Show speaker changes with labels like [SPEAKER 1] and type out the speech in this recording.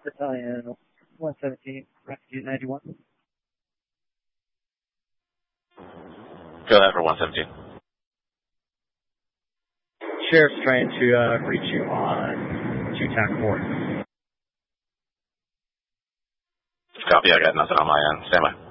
[SPEAKER 1] Battalion 117, Rescue 91.
[SPEAKER 2] Go ahead for 117.
[SPEAKER 1] Sheriff's trying to reach you on 2 TAC 4.
[SPEAKER 2] Copy, I got nothing on my end. Stand by.